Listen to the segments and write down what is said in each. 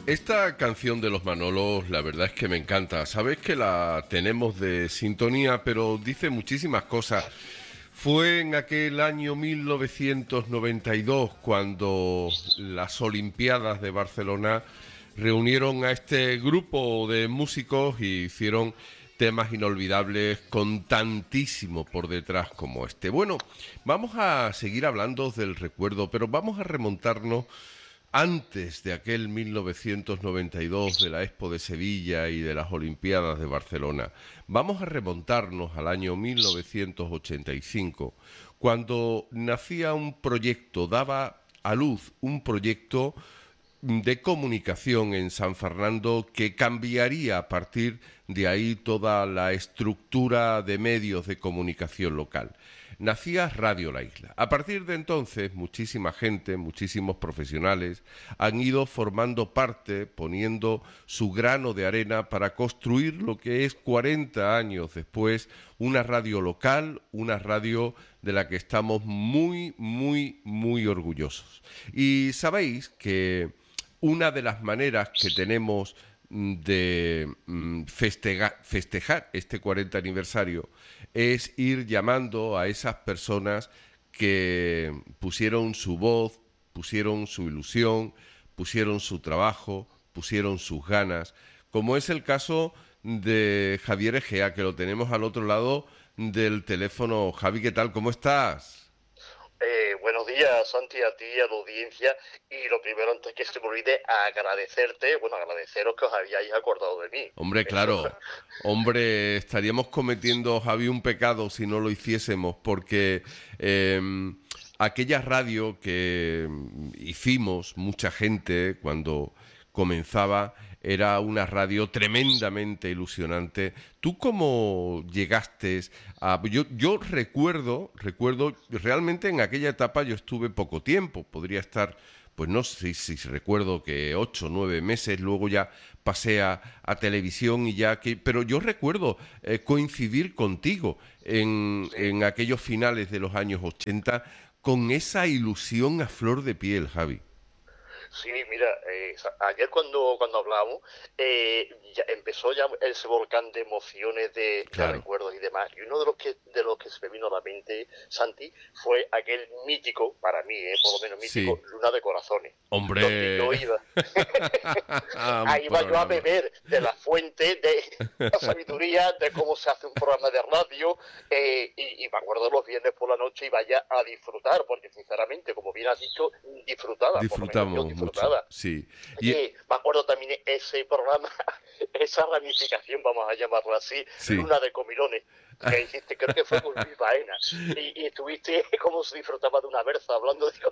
Esta canción de los Manolos, la verdad es que me encanta. Sabes que la tenemos de sintonía, pero dice muchísimas cosas. Fue en aquel año 1992 cuando las Olimpiadas de Barcelona reunieron a este grupo de músicos y hicieron temas inolvidables con tantísimo por detrás como este. Bueno, vamos a seguir hablando del recuerdo, pero vamos a remontarnos antes de aquel 1992 de la Expo de Sevilla y de las Olimpiadas de Barcelona. Vamos a remontarnos al año 1985, cuando nacía un proyecto, daba a luz un proyecto de comunicación en San Fernando que cambiaría a partir de ahí toda la estructura de medios de comunicación local. Nacía Radio La Isla. A partir de entonces, muchísima gente, muchísimos profesionales han ido formando parte, poniendo su grano de arena para construir lo que es 40 años después una radio local, una radio de la que estamos muy orgullosos. Y sabéis que una de las maneras que tenemos de festejar este 40 aniversario es ir llamando a esas personas que pusieron su voz, pusieron su ilusión, pusieron su trabajo, pusieron sus ganas, como es el caso de Javier Egea, que lo tenemos al otro lado del teléfono. Javi, ¿qué tal? ¿Cómo estás? Buenos días, Santi, a ti y a la audiencia. Y lo primero, antes que se me olvide, agradecerte, bueno, agradeceros que os habíais acordado de mí. Hombre, Eso, claro. Hombre, estaríamos cometiendo, Javi, un pecado si no lo hiciésemos, porque eh, aquella radio que hicimos mucha gente cuando comenzaba era una radio tremendamente ilusionante. ¿Tú cómo llegaste a...? Yo recuerdo, realmente en aquella etapa yo estuve poco tiempo, podría estar, pues no sé si recuerdo que 8 o 9 meses, luego ya pasé a televisión y ya que... Pero yo recuerdo coincidir contigo en sí. aquellos finales de los años 80 con esa ilusión a flor de piel, Javi. Sí, mira, ayer cuando hablábamos, ya empezó ya ese volcán de emociones, de Claro. recuerdos y demás. Y uno de los que se me vino a la mente, Santi, fue aquel mítico, para mí, por lo menos mítico, Sí. Luna de Corazones, donde Hombre. yo iba. Un Ahí iba yo a programa. beber de la fuente de la sabiduría, de cómo se hace un programa de radio, y me acuerdo los viernes por la noche iba ya a disfrutar, porque sinceramente, como bien has dicho, disfrutaba, por lo menos yo Disfrutamos mucho, disfrutaba. sí. Y Y me acuerdo también ese programa, esa ramificación, vamos a llamarlo así, sí. Luna de Comilones, que hiciste, creo que fue con Luis Baena, y estuviste como se disfrutaba de una berza hablando de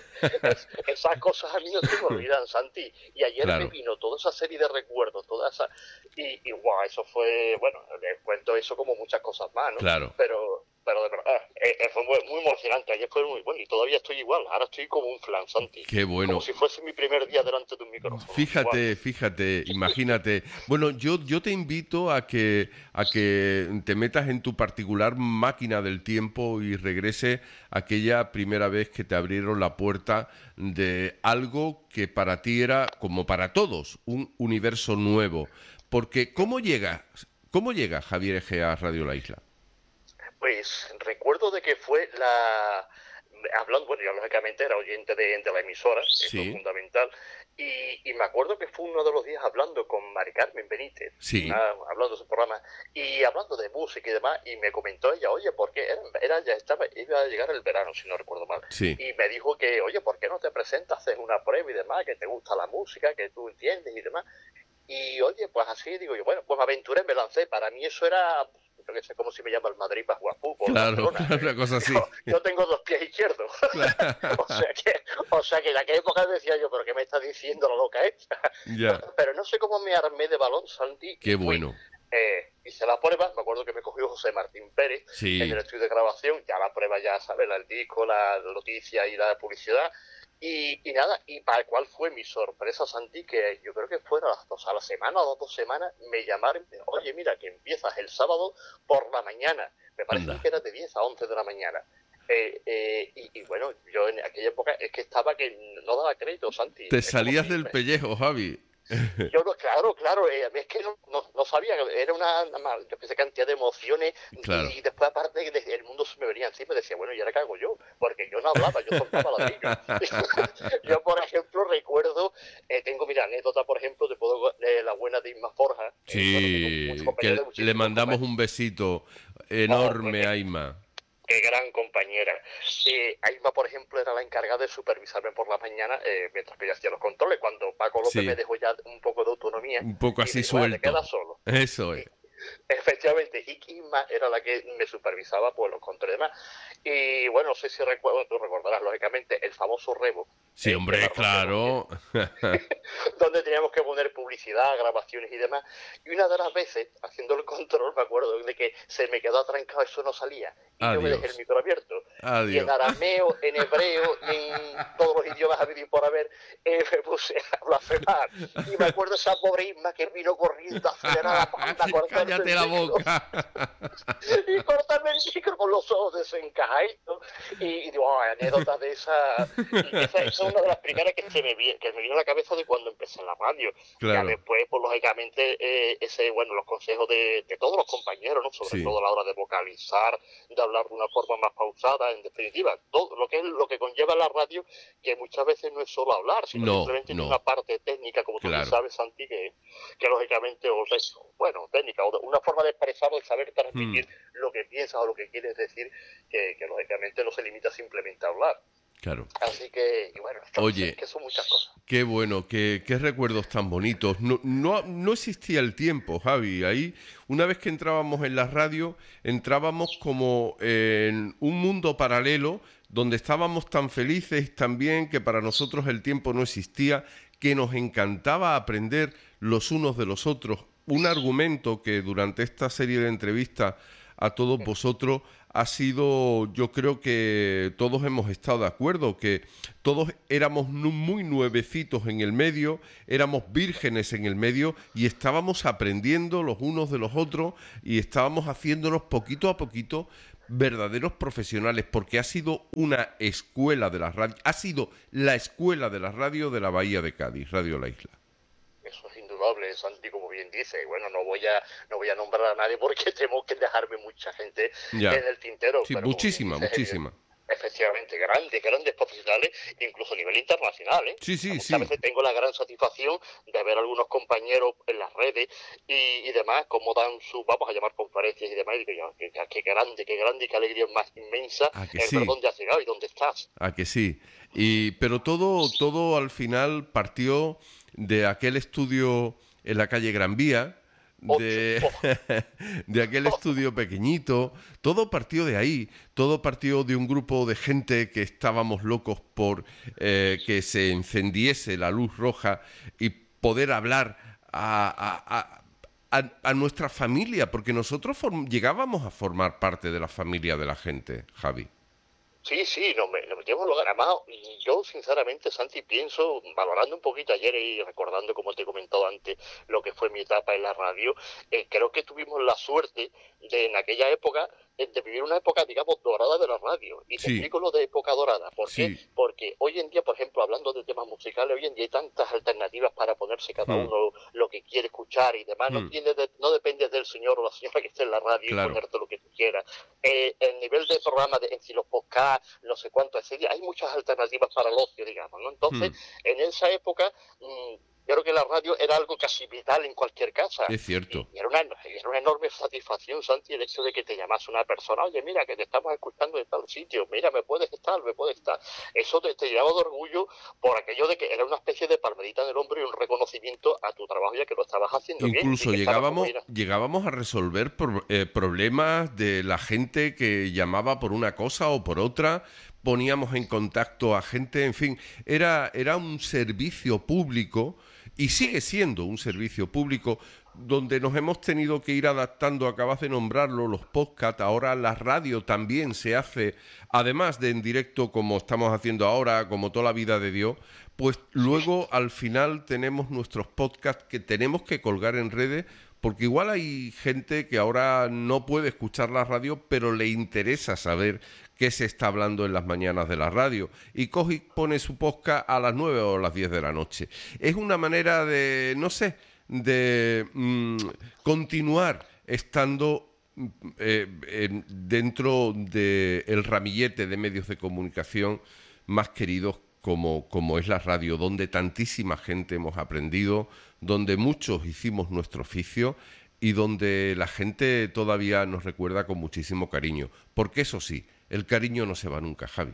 esas cosas a mí no se me olvidan, Santi. Y ayer me Claro, vino toda esa serie de recuerdos, toda esa, y guau, eso fue, bueno, les cuento eso como muchas cosas más, ¿no? claro. Pero de verdad, fue muy emocionante, ayer fue muy bueno y todavía estoy igual, ahora estoy como un flan, Santi, Qué como bueno. si fuese mi primer día delante de un micrófono, igual. Fíjate, imagínate. Bueno, yo te invito a que te metas en tu particular máquina del tiempo y regrese aquella primera vez que te abrieron la puerta de algo que para ti era, como para todos, un universo nuevo. Porque ¿cómo llega Javier Egea a Radio La Isla? Pues recuerdo de que fue hablando, bueno, yo lógicamente era oyente de la emisora, eso es Sí, fundamental, y me acuerdo que fue uno de los días hablando con Mari Carmen Benítez, sí, hablando de su programa, y hablando de música y demás, y me comentó ella, oye, ¿por qué? Iba a llegar el verano, si no recuerdo mal, sí. y me dijo que, oye, ¿por qué no te presentas, haces una prueba y demás, que te gusta la música, que tú entiendes y demás? Y oye, pues así digo yo, bueno, pues me aventuré, me lancé. Para mí eso era, yo qué sé cómo se me llama el Madrid para jugar fútbol, el Claro, Barcelona. claro, una cosa así. Yo tengo dos pies izquierdos. Claro. o sea que en aquella época decía yo, pero ¿qué me está diciendo la loca esta? Ya, Pero no sé cómo me armé de balón, Santi, y qué fui. bueno. Hice la prueba, me acuerdo que me cogió José Martín Pérez en el Sí, estudio de grabación, ya la prueba, ya sabes, el disco, la noticia y la publicidad, y nada, y para cuál fue mi sorpresa, Santi, que yo creo que fueron a la semana o 2 semanas, me llamaron, oye, mira, que empiezas el sábado por la mañana, me parece anda. que era de 10 a 11 de la mañana. Y bueno, yo en aquella época es que estaba que no daba crédito, Santi, Te es como salías si del pellejo, Javi. Yo no, claro, es que no sabía, era una especie cantidad de emociones Claro. y después aparte el mundo se me venía encima y decía, bueno, ¿y ahora qué hago yo? Porque yo no hablaba, yo soltaba ladrillos. Yo, por ejemplo, recuerdo, tengo, mira, anécdota, por ejemplo, te puedo, la buena de Isma Forja, bueno, tengo muchos Sí, compañeros de que le muchísimos mandamos compañeros. un besito Hombre, enorme a Ima. qué gran compañera. Aisma, por ejemplo, era la encargada de supervisarme por la mañana mientras que yo hacía los controles. Cuando Paco López me Sí, dejó ya un poco de autonomía un poco y me así dijo, bueno, te suelto. quedas solo. Eso es. Efectivamente, y Isma era la que me supervisaba pues los controles y demás. Y bueno, no sé si recuerdo, tú recordarás lógicamente el famoso Rebo, Sí, que hombre, la rompemos bien, claro. donde teníamos que poner publicidad, grabaciones y demás. Y una de las veces, haciendo el control, me acuerdo de que se me quedó atrancado, eso no salía. Y yo me dejé el Adiós. micro abierto. Y en Adiós. arameo, en hebreo y en todos los idiomas habidos y por haber, me puse a blasfemar. Y me acuerdo esa pobre Isma que vino corriendo acelerada para a cortarme Cállate el la micro boca. y cortarme el micro con los ojos desencajados. Y digo, oh, anécdotas de esa. Y esa es una de las primeras que me vino a la cabeza de cuando empecé en la radio. Ya Claro, después, pues lógicamente, bueno, los consejos de todos los compañeros, ¿no? Sobre sí. todo a la hora de vocalizar, de hablar de una forma más pausada, en definitiva, todo lo que conlleva la radio, que muchas veces no es solo hablar, sino No, simplemente tiene no, una parte técnica, como tú bien claro. sabes, Santi, que lógicamente, bueno, técnica, o una forma de expresar o de saber Hmm, transmitir lo que piensas o lo que quieres decir, que lógicamente no se limita simplemente a hablar. claro. Así que, y bueno, es Oye, que son muchas cosas. qué bueno, qué recuerdos tan bonitos. No existía el tiempo, Javi. Ahí, una vez que entrábamos en la radio, entrábamos como en un mundo paralelo donde estábamos tan felices también que para nosotros el tiempo no existía, que nos encantaba aprender los unos de los otros. Un argumento que durante esta serie de entrevistas a todos vosotros ha sido, yo creo que todos hemos estado de acuerdo, que todos éramos muy nuevecitos en el medio, éramos vírgenes en el medio y estábamos aprendiendo los unos de los otros y estábamos haciéndonos poquito a poquito verdaderos profesionales, porque ha sido una escuela de la radio, ha sido la escuela de la radio de la Bahía de Cádiz, Radio La Isla. Eso es indudable, Santi, como bien dice. Bueno, no voy a nombrar a nadie porque tengo que dejarme mucha gente Ya, en el tintero, sí, pero como bien muchísima, dices, muchísima. efectivamente, grandes profesionales, incluso a nivel internacional, ¿eh? Sí, O sea, sí, muchas sí, veces tengo la gran satisfacción de ver a algunos compañeros en las redes y demás, cómo dan su, vamos a llamar conferencias y demás, y digo yo, qué grande, qué alegría más inmensa a que el ver sí. dónde has llegado y dónde estás. A que sí. Pero todo al final partió de aquel estudio en la calle Gran Vía, Ocho, de, de aquel estudio pequeñito. Todo partió de ahí. Todo partió de un grupo de gente que estábamos locos por que se encendiese la luz roja y poder hablar a nuestra familia, porque nosotros llegábamos a formar parte de la familia de la gente, Javi. Sí, nos metimos en lugar. Además, yo sinceramente, Santi, pienso, valorando un poquito ayer y recordando, como te he comentado antes, lo que fue mi etapa en la radio, creo que tuvimos la suerte de en aquella época, de vivir una época, digamos, dorada de la radio. Y te Sí, explico lo de época dorada. ¿Por qué? sí. Porque hoy en día, por ejemplo, hablando de temas musicales, hoy en día hay tantas alternativas para ponerse cada Hmm, uno lo que quiere escuchar y demás. hmm, No depende del señor o la señora que esté en la radio y claro. ponerte lo que tú quieras. El nivel de programa en si los podcasts, no sé cuánto, etcétera, hay muchas alternativas para el ocio, digamos, ¿no? Hmm, Entonces, en esa época, yo creo que la radio era algo casi vital en cualquier casa. es cierto. Y era una enorme satisfacción, Santi, el hecho de que te llamase una persona, oye, mira, que te estamos escuchando de tal sitio, mira, me puedes estar. Eso te llenaba de orgullo por aquello de que era una especie de palmadita en el hombro y un reconocimiento a tu trabajo, ya que lo estabas haciendo bien y Incluso que estaba como llegábamos a resolver problemas de la gente que llamaba por una cosa o por otra, poníamos en contacto a gente, en fin, era un servicio público y sigue siendo un servicio público donde nos hemos tenido que ir adaptando, acabas de nombrarlo, los podcasts, ahora la radio también se hace, además de en directo como estamos haciendo ahora, como toda la vida de Dios, pues luego al final tenemos nuestros podcasts que tenemos que colgar en redes porque igual hay gente que ahora no puede escuchar la radio, pero le interesa saber qué se está hablando en las mañanas de la radio, y coge y pone su podcast a las 9 o a las 10 de la noche. Es una manera de, no sé, de continuar estando dentro del ramillete de medios de comunicación más queridos como es la radio, donde tantísima gente hemos aprendido, donde muchos hicimos nuestro oficio y donde la gente todavía nos recuerda con muchísimo cariño. Porque eso sí, el cariño no se va nunca, Javi.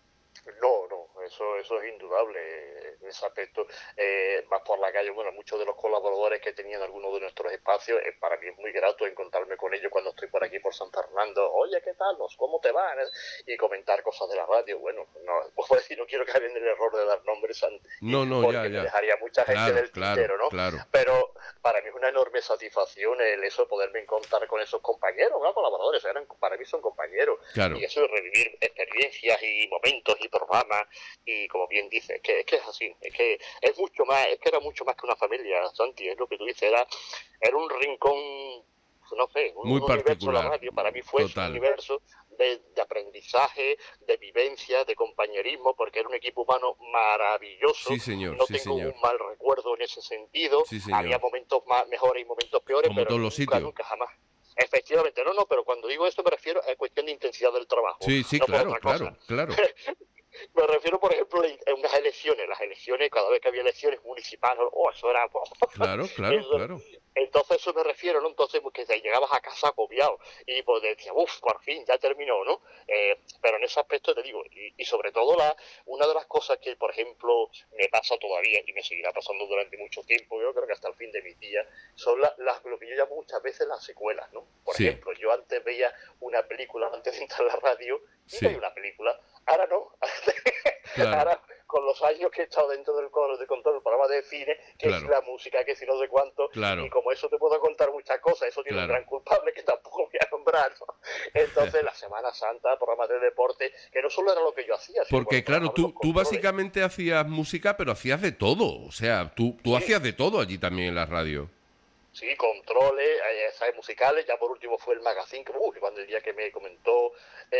No, no, eso es indudable. En ese aspecto, vas por la calle, bueno, muchos de los colaboradores que tenían algunos de nuestros espacios, para mí es muy grato encontrarme con ellos cuando estoy por aquí por San Fernando. Oye, ¿qué tal? ¿Cómo te van? Y comentar cosas de la radio. Bueno, no, puedo decir, no quiero caer en el error de dar nombres No, no, porque ya, me ya. dejaría mucha gente Claro, del claro, tintero, ¿no? claro, Pero para mí es una enorme satisfacción el eso de poderme encontrar con esos compañeros, ¿no? Colaboradores, para mí son compañeros. claro. Y eso de revivir experiencias y momentos y programas, y como bien dices, es que es así, es que es mucho más, es que era mucho más que una familia, Santi, es lo que tú dices, era un rincón, no sé, Muy un universo, la particular. radio para mí fue un Total. universo de aprendizaje, de vivencia, de compañerismo, porque era un equipo humano maravilloso. Sí, señor, No sí, tengo señor. un mal recuerdo en ese sentido. Sí, Había señor. momentos más mejores y momentos peores, Como pero todos los nunca, sitios. nunca, jamás. Efectivamente, no, pero cuando digo esto me refiero a cuestión de intensidad del trabajo, Sí, sí, no por claro, otra cosa. claro, claro. Me refiero, por ejemplo, a unas elecciones. Las elecciones, cada vez que había elecciones municipales, eso era... Claro, claro, eso, claro. entonces eso me refiero, ¿no? Entonces, pues, que te llegabas a casa agobiado y pues decías, uff, por fin, ya terminó, ¿no? Pero en ese aspecto te digo, y sobre todo una de las cosas que, por ejemplo, me pasa todavía y me seguirá pasando durante mucho tiempo, yo creo que hasta el fin de mis días, son lo que yo llamo muchas veces las secuelas, ¿no? Por Sí, ejemplo, yo antes veía una película antes de entrar a la radio y veía sí, una película. Ahora no. claro, Ahora, con los años que he estado dentro del coro de control del programa de cine, que si claro, la música, que si no sé cuánto, y claro, como eso te puedo contar muchas cosas, eso tiene un claro. gran culpable que tampoco voy a nombrar, ¿no? Entonces, la Semana Santa, programas de deporte, que no solo era lo que yo hacía, sino Porque bueno, claro, trabajaba en los tú controles. básicamente hacías música, pero hacías de todo. O sea, tú Sí, hacías de todo allí también en la radio. sí, controles, ensayos musicales, ya por último fue el magazine, que cuando el día que me comentó,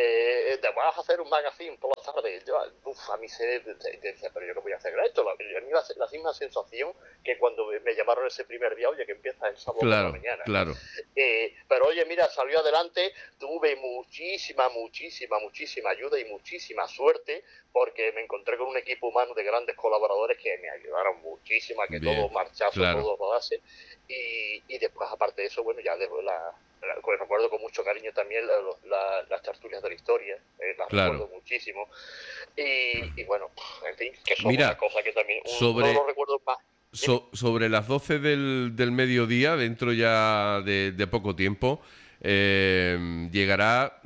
te vas a hacer un magazine por las tardes, yo, a mí se decía, pero yo no voy a hacer esto, a mí la misma sensación que cuando me llamaron ese primer día, oye, que empieza el sábado por la Claro, mañana, ¿no? claro, Pero oye, mira, salió adelante, tuve muchísima ayuda y muchísima suerte, porque me encontré con un equipo humano de grandes colaboradores que me ayudaron muchísimo a que todo bien, marchase, claro, todo rodase. Y después, aparte de eso, bueno, ya después recuerdo con mucho cariño también las tertulias de la historia, las recuerdo claro. muchísimo. Y bueno, en fin, que son una Mira, cosa que también, uno de los sobre, recuerdos más. Dime. sobre las 12 del mediodía, dentro ya de poco tiempo, llegará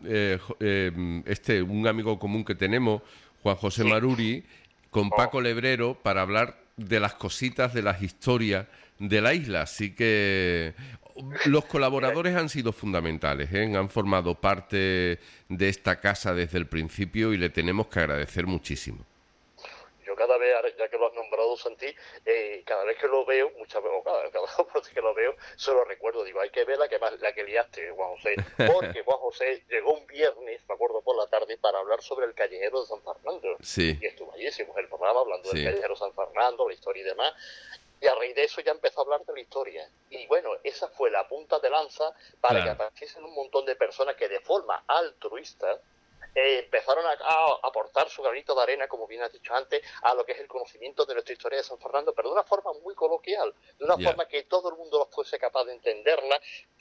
un amigo común que tenemos, Juan José Sí. Maruri, con Oh, Paco Lebrero, para hablar de las cositas, de las historias de la isla. Así que los mira, colaboradores han sido fundamentales, ¿eh? Han formado parte de esta casa desde el principio y le tenemos que agradecer muchísimo. yo cada vez, ya que lo has nombrado, Santi, cada vez que lo veo, muchas veces, o cada vez que lo veo, se lo recuerdo, digo, hay que ver la que liaste, Juan José, porque Juan José llegó un viernes, me acuerdo, por la tarde, para hablar sobre el callejero de San Fernando, Sí, y estuvo allí, hicimos el programa hablando del sí, callejero de San Fernando, la historia y demás, y a raíz de eso ya empezó a hablar de la historia. Y bueno, esa fue la punta de lanza para que claro, apareciesen un montón de personas que de forma altruista empezaron a aportar su granito de arena, como bien has dicho antes, a lo que es el conocimiento de nuestra historia de San Fernando, pero de una forma muy coloquial, de una ya, forma que todo el mundo fuese capaz de entenderla,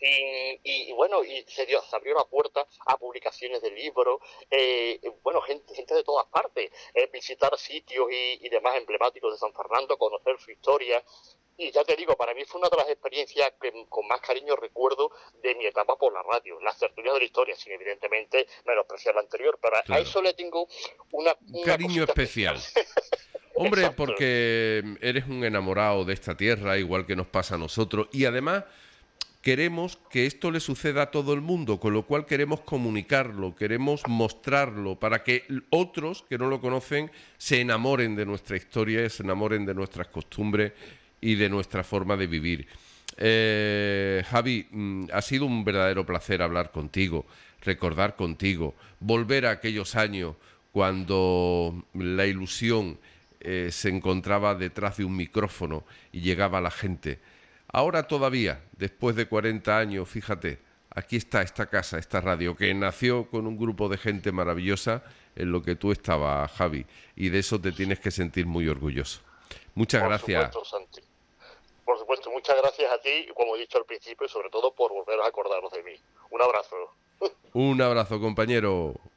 y bueno, y se abrió la puerta a publicaciones de libros, bueno, gente de todas partes, visitar sitios y demás emblemáticos de San Fernando, conocer su historia. Y ya te digo, para mí fue una de las experiencias que con más cariño recuerdo de mi etapa por la radio, las tertulias de la historia, sin evidentemente menospreciar la anterior, pero a claro. eso le tengo Un una cariño cosita especial. especial. Hombre, Exacto. porque eres un enamorado de esta tierra, igual que nos pasa a nosotros, y además queremos que esto le suceda a todo el mundo, con lo cual queremos comunicarlo, queremos mostrarlo, para que otros que no lo conocen se enamoren de nuestra historia, se enamoren de nuestras costumbres y de nuestra forma de vivir. Javi, ha sido un verdadero placer hablar contigo, recordar contigo, volver a aquellos años cuando la ilusión se encontraba detrás de un micrófono y llegaba a la gente. Ahora todavía, después de 40 años, fíjate, aquí está esta casa, esta radio, que nació con un grupo de gente maravillosa en lo que tú estabas, Javi, y de eso te tienes que sentir muy orgulloso. Muchas Por gracias. supuesto, Santi. Por supuesto, muchas gracias a ti, como he dicho al principio, y sobre todo por volver a acordarnos de mí. Un abrazo. Un abrazo, compañero.